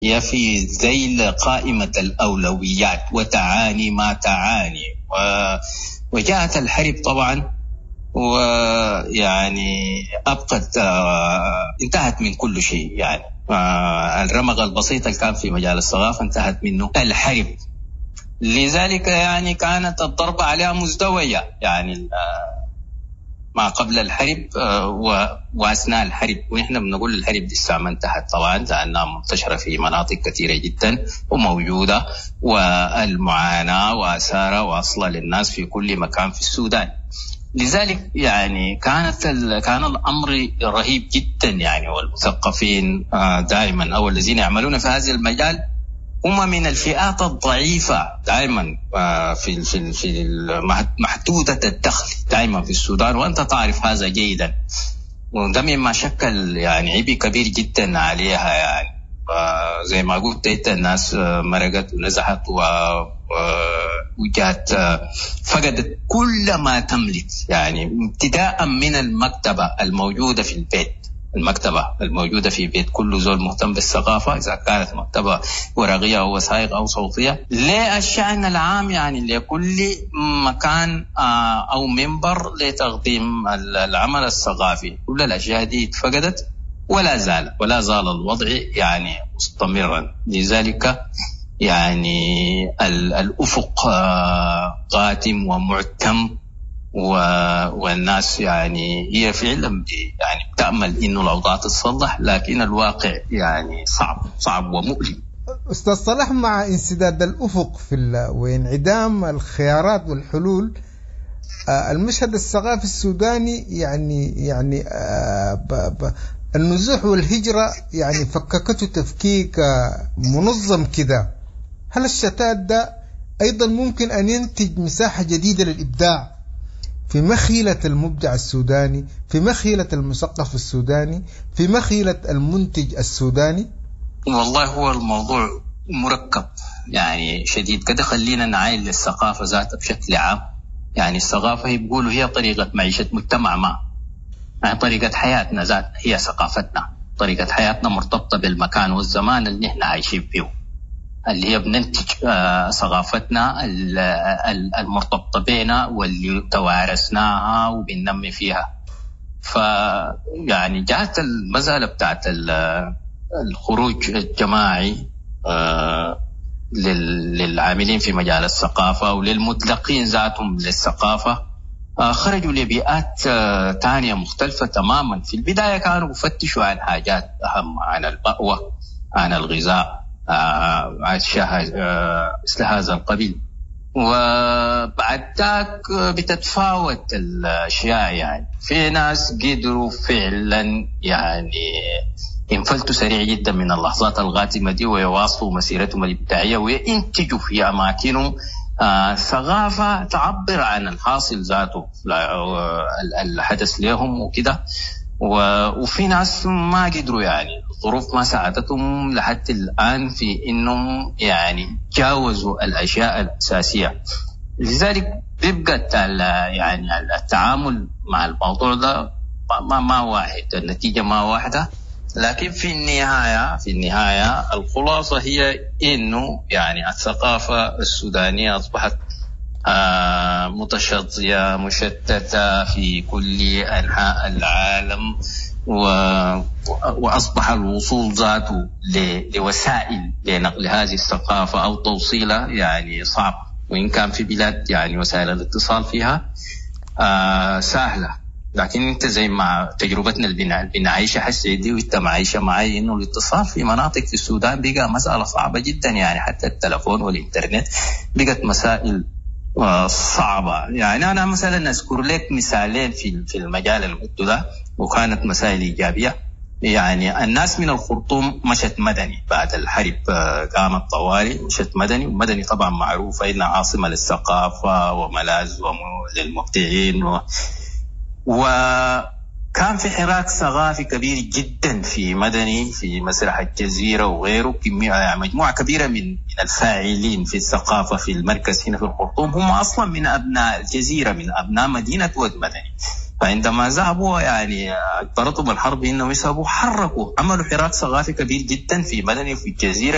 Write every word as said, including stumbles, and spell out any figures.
هي في ذيل قائمة الأولويات وتعاني ما تعاني. وجاءت الحرب طبعا ويعني أبقت انتهت من كل شيء. يعني الرمق البسيط اللي كان في مجال الثقافة انتهت منه الحرب. لذلك يعني كانت الضربة عليها مزدوجة، يعني ما قبل الحرب وأثناء الحرب. ونحن بنقول الحرب دي الساعة ما انتهت طبعا، لأنها منتشرة في مناطق كثيرة جدا وموجودة، والمعاناة وآثارها واصلة للناس في كل مكان في السودان. لذلك يعني كانت كان الأمر رهيب جدا يعني. والمثقفين دائما أو الذين يعملون في هذا المجال هم من الفئات الضعيفة دائما في في في محدودة الدخل دائما في السودان، وأنت تعرف هذا جيدا. وده مما شكل يعني عبء كبير جدا عليها. يعني زي ما قلت انت الناس مرقت ونزحت وجات فقدت كل ما تملك، يعني ابتداء من المكتبة الموجودة في البيت، المكتبة الموجودة في بيت كل زول مهتم بالثقافة، إذا كانت مكتبة ورقية أو وثائق أو صوتية، للشأن العام يعني لكل مكان أو منبر لتقديم العمل الثقافي. كل الأشياء دي فقدت ولا زال ولا زال الوضع يعني مستمرا. لذلك يعني الأفق قاتم ومعتم، والناس يعني هي فعلا يعني بتأمل إنه الأوضاع تتصلح، لكن الواقع يعني صعب صعب ومؤلم. أستاذ صلاح، مع انسداد الأفق في وانعدام الخيارات والحلول، المشهد الثقافي السوداني يعني يعني ب ب النزوح والهجرة يعني فككته تفكيك منظم كده. هل الشتات ده أيضا ممكن أن ينتج مساحة جديدة للإبداع في مخيلة المبدع السوداني، في مخيلة المثقف السوداني، في مخيلة المنتج السوداني؟ والله هو الموضوع مركب يعني شديد كده. خلينا نعاين للثقافة ذاتها بشكل عام. يعني الثقافة هي بيقولوا هي طريقة معيشة مجتمع ما، يعني طريقة حياتنا ذات هي ثقافتنا. طريقة حياتنا مرتبطة بالمكان والزمان اللي نحن عايشين فيه، اللي هي بننتج ثقافتنا المرتبطة بينا واللي توارثناها وبننمي فيها. فيعني جاءت المسألة بتاعت الخروج الجماعي للعاملين في مجال الثقافة وللمطلقين ذاتهم للثقافة، خرجوا لبيئات تانية مختلفة تماما. في البداية كانوا يفتشوا عن حاجات أهم، عن المأوى، عن الغذاء، مثل هذا القبيل. وبعد ذاك بتتفاوت الأشياء. يعني في ناس قدروا فعلا يعني ينفلتوا سريع جدا من اللحظات الغاتمة دي ويواصلوا مسيرتهم الإبداعية وينتجوا في أماكنهم ثقافة تعبر عن الحاصل ذاته الحدث لهم وكده. وفي ناس ما قدروا، يعني الظروف ما ساعدتهم لحد الآن في إنهم يعني جاوزوا الأشياء الأساسية. لذلك بيبقى يعني التعامل مع الموضوع ده ما ما واحد، النتيجة ما واحدة. لكن في النهاية في النهاية الخلاصة هي إنه يعني الثقافة السودانية أصبحت آه متشظية مشتتة في كل أنحاء العالم، وأصبح الوصول ذاته لوسائل لنقل هذه الثقافة أو توصيلها يعني صعب. وإن كان في بلاد يعني وسائل الاتصال فيها آه سهلة، لكن انت زي ما تجربتنا اللي بنعيشها حسي دي وانت معيشة معي انه الاتصال في مناطق في السودان بقى مسألة صعبة جدا. يعني حتى التلفون والإنترنت بقت مسائل صعبة. يعني أنا مثلا أذكر لك مثالين في في المجال المدة ده وكانت مسائل إيجابية. يعني الناس من الخرطوم مشت مدني بعد الحرب، قامت طوالي مشت مدني. ومدني طبعا معروفة إنها عاصمة للثقافة وملاذ للمبدعين و وكان في حراك ثقافي كبير جدا في مدني في مسرح الجزيرة وغيره. مجموعة كبيرة من من الفاعلين في الثقافة في المركز هنا في الخرطوم هم أصلا من أبناء الجزيرة، من أبناء مدينة ود مدني. فعندما ذهبوا يعني اضطرتهم الحرب إنهم يذهبوا حركوا عملوا حراك ثقافي كبير جدا في مدني وفي الجزيرة.